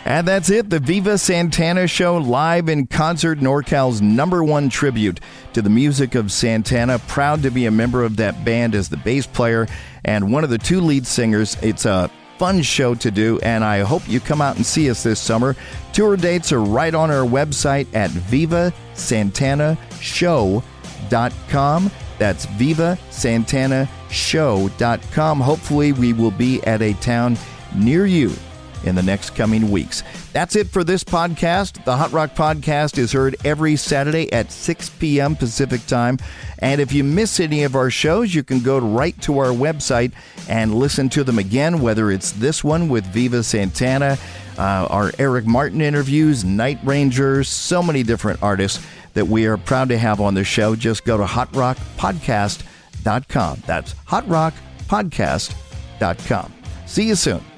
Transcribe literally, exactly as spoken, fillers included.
And that's it, the Viva Santana Show, live in concert, NorCal's number one tribute to the music of Santana. Proud to be a member of that band as the bass player and one of the two lead singers. It's a fun show to do, and I hope you come out and see us this summer. Tour dates are right on our website at viva santana show dot com. That's viva santana show dot com. Hopefully we will be at a town near you in the next coming weeks. That's it for this podcast. The Hot Rock Podcast is heard every Saturday at six p.m. Pacific Time. And if you miss any of our shows, you can go right to our website and listen to them again, whether it's this one with Viva Santana, uh, our Eric Martin interviews, Night Rangers, so many different artists that we are proud to have on the show. Just go to hot rock podcast dot com. That's hot rock podcast dot com. See you soon.